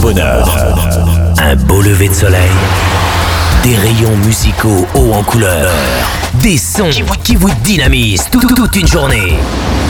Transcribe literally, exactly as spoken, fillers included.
bonheur. Un beau lever de soleil, des rayons musicaux hauts en couleur, des sons qui vous, qui vous dynamisent tout- toute une journée.